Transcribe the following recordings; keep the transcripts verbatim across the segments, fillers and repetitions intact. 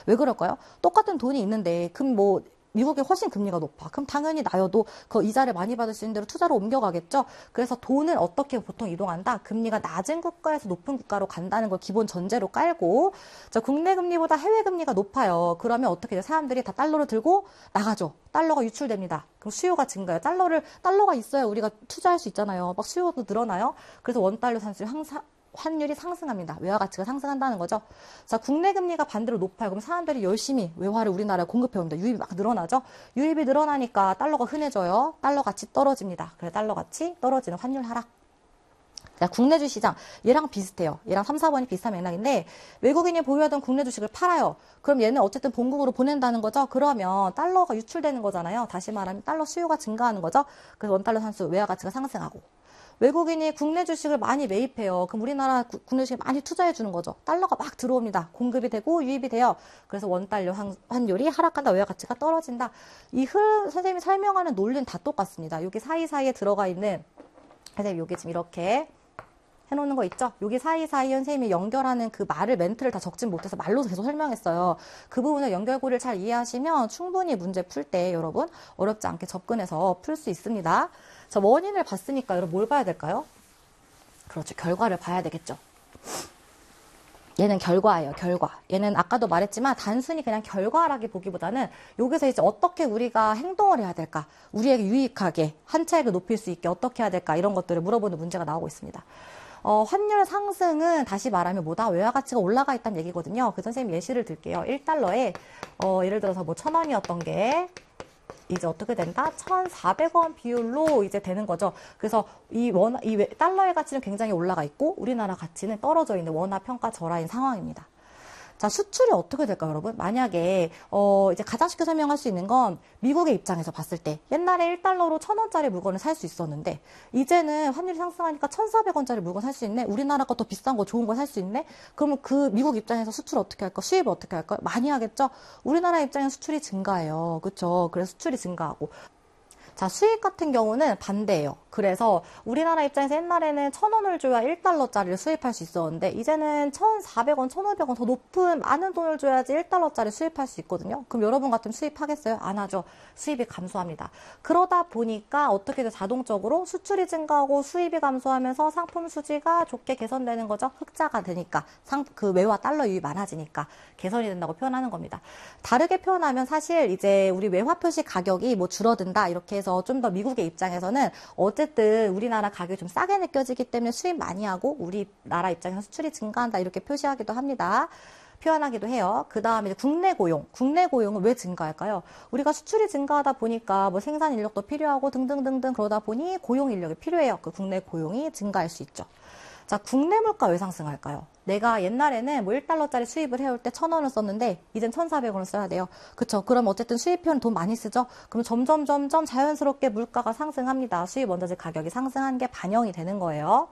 왜 그럴까요? 똑같은 돈이 있는데 그럼 뭐 미국이 훨씬 금리가 높아. 그럼 당연히 나여도 그 이자를 많이 받을 수 있는 대로 투자로 옮겨가겠죠. 그래서 돈은 어떻게 보통 이동한다? 금리가 낮은 국가에서 높은 국가로 간다는 걸 기본 전제로 깔고, 자, 국내 금리보다 해외 금리가 높아요. 그러면 어떻게 돼요? 사람들이 다 달러를 들고 나가죠. 달러가 유출됩니다. 그럼 수요가 증가해요. 달러를 달러가 있어야 우리가 투자할 수 있잖아요. 막 수요도 늘어나요. 그래서 원달러 산출 항상 환율이 상승합니다. 외화 가치가 상승한다는 거죠. 자, 국내 금리가 반대로 높아요. 그럼 사람들이 열심히 외화를 우리나라에 공급해옵니다. 유입이 막 늘어나죠. 유입이 늘어나니까 달러가 흔해져요. 달러 가치 떨어집니다. 그래서 달러 가치 떨어지는 환율 하락. 자, 국내 주시장 얘랑 비슷해요. 얘랑 삼, 사 번이 비슷한 맥락인데 외국인이 보유하던 국내 주식을 팔아요. 그럼 얘는 어쨌든 본국으로 보낸다는 거죠. 그러면 달러가 유출되는 거잖아요. 다시 말하면 달러 수요가 증가하는 거죠. 그래서 원달러 산수 외화 가치가 상승하고, 외국인이 국내 주식을 많이 매입해요. 그럼 우리나라 구, 국내 주식에 많이 투자해 주는 거죠. 달러가 막 들어옵니다. 공급이 되고 유입이 돼요. 그래서 원달러 환율이 하락한다. 외화 가치가 떨어진다. 이 흐름, 선생님이 설명하는 논리는 다 똑같습니다. 여기 사이사이에 들어가 있는, 선생님 여기 지금 이렇게 해놓는 거 있죠? 여기 사이사이 선생님이 연결하는 그 말을, 멘트를 다 적진 못해서 말로 계속 설명했어요. 그 부분을 연결고리를 잘 이해하시면 충분히 문제 풀 때 여러분 어렵지 않게 접근해서 풀 수 있습니다. 자, 원인을 봤으니까 여러분 뭘 봐야 될까요? 그렇죠. 결과를 봐야 되겠죠. 얘는 결과예요. 결과. 얘는 아까도 말했지만 단순히 그냥 결과라기 보기보다는 여기서 이제 어떻게 우리가 행동을 해야 될까? 우리에게 유익하게 한 차익을 높일 수 있게 어떻게 해야 될까? 이런 것들을 물어보는 문제가 나오고 있습니다. 어, 환율 상승은 다시 말하면 뭐다? 외화 가치가 올라가 있다는 얘기거든요. 그래서 선생님 예시를 들게요. 일 달러에 어, 예를 들어서 뭐 천 원이었던 게 이제 어떻게 된다? 천사백 원 비율로 이제 되는 거죠. 그래서 이 원, 이 달러의 가치는 굉장히 올라가 있고 우리나라 가치는 떨어져 있는 원화 평가 절하인 상황입니다. 자, 수출이 어떻게 될까요, 여러분? 만약에 어 이제 가장 쉽게 설명할 수 있는 건 미국의 입장에서 봤을 때 옛날에 일 달러로 천 원짜리 물건을 살 수 있었는데 이제는 환율이 상승하니까 천사백 원짜리 물건 살 수 있네. 우리나라가 더 비싼 거 좋은 거 살 수 있네. 그러면 그 미국 입장에서 수출 어떻게 할까? 수입을 어떻게 할까요? 많이 하겠죠. 우리나라 입장에서 수출이 증가해요. 그렇죠? 그래서 수출이 증가하고. 자, 수익 같은 경우는 반대예요. 그래서 우리나라 입장에서 옛날에는 천 원을 줘야 일 달러짜리를 수입할 수 있었는데 이제는 천사백 원, 천오백 원 더 높은 많은 돈을 줘야지 일 달러짜리 수입할 수 있거든요. 그럼 여러분 같으면 수입하겠어요? 안 하죠. 수입이 감소합니다. 그러다 보니까 어떻게 돼? 자동적으로 수출이 증가하고 수입이 감소하면서 상품 수지가 좋게 개선되는 거죠. 흑자가 되니까 상, 그 외화 달러 유입 많아지니까 개선이 된다고 표현하는 겁니다. 다르게 표현하면 사실 이제 우리 외화 표시 가격이 뭐 줄어든다 이렇게 해서 좀 더 미국의 입장에서는 어쨌든 우리나라 가격이 좀 싸게 느껴지기 때문에 수입 많이 하고 우리나라 입장에서 수출이 증가한다 이렇게 표시하기도 합니다. 표현하기도 해요. 그 다음에 이제 국내 고용. 국내 고용은 왜 증가할까요? 우리가 수출이 증가하다 보니까 뭐 생산 인력도 필요하고 등등등등 그러다 보니 고용 인력이 필요해요. 그 국내 고용이 증가할 수 있죠. 자, 국내 물가 왜 상승할까요? 내가 옛날에는 뭐 일 달러짜리 수입을 해올 때 천 원을 썼는데 이젠 천사백 원을 써야 돼요. 그쵸? 그럼 어쨌든 수입표는 돈 많이 쓰죠? 그럼 점점 점점 자연스럽게 물가가 상승합니다. 수입 원자재 가격이 상승한 게 반영이 되는 거예요.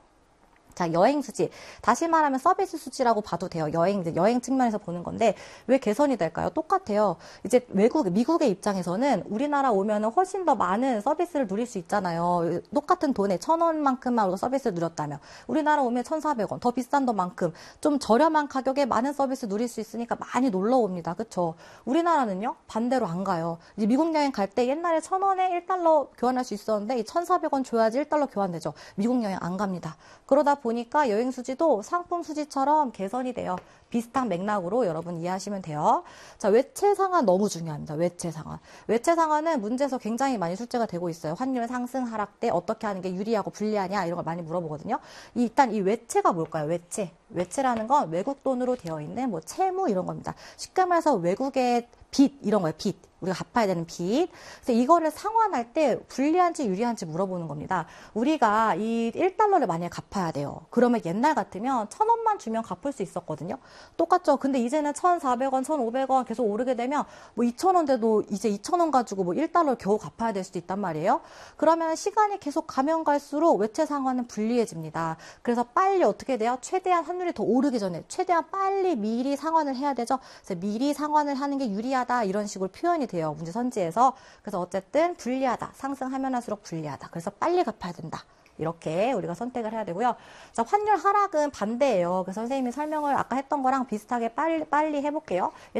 자, 여행 수지. 다시 말하면 서비스 수지라고 봐도 돼요. 여행, 이제 여행 측면에서 보는 건데, 왜 개선이 될까요? 똑같아요. 이제 외국, 미국의 입장에서는 우리나라 오면은 훨씬 더 많은 서비스를 누릴 수 있잖아요. 똑같은 돈에 천 원만큼만 우리가 서비스를 누렸다면, 우리나라 오면 천사백 원, 더 비싼 돈만큼, 좀 저렴한 가격에 많은 서비스 누릴 수 있으니까 많이 놀러 옵니다. 그쵸? 우리나라는요? 반대로 안 가요. 이제 미국 여행 갈 때 옛날에 천 원에 일 달러 교환할 수 있었는데, 이 천사백 원 줘야지 일 달러 교환되죠. 미국 여행 안 갑니다. 그러다 보니까 여행 수지도 상품 수지처럼 개선이 돼요. 비슷한 맥락으로 여러분 이해하시면 돼요. 자, 외채 상환 너무 중요합니다. 외채 상환. 외채 상환은 문제에서 굉장히 많이 출제가 되고 있어요. 환율 상승 하락 때 어떻게 하는 게 유리하고 불리하냐 이런 걸 많이 물어보거든요. 일단 이 외채가 뭘까요? 외채. 외채라는 건 외국 돈으로 되어 있는 뭐 채무 이런 겁니다. 쉽게 말해서 외국의 빚 이런 거예요. 빚. 우리가 갚아야 되는 빚. 그래서 이거를 상환할 때 불리한지 유리한지 물어보는 겁니다. 우리가 이 일 달러를 만약에 갚아야 돼요. 그러면 옛날 같으면 천 원만 주면 갚을 수 있었거든요. 똑같죠. 근데 이제는 천사백 원, 천오백 원 계속 오르게 되면 뭐 이천 원 돼도 이제 이천 원 가지고 뭐 일 달러를 겨우 갚아야 될 수도 있단 말이에요. 그러면 시간이 계속 가면 갈수록 외채 상환은 불리해집니다. 그래서 빨리 어떻게 돼요? 최대한 환율이 더 오르기 전에 최대한 빨리 미리 상환을 해야 되죠. 그래서 미리 상환을 하는 게 유리하다 이런 식으로 표현이 돼요. 문제 선지에서. 그래서 어쨌든 불리하다. 상승하면 할수록 불리하다. 그래서 빨리 갚아야 된다. 이렇게 우리가 선택을 해야 되고요. 자, 환율 하락은 반대예요. 그래서 선생님이 설명을 아까 했던 거랑 비슷하게 빨리, 빨리 해볼게요.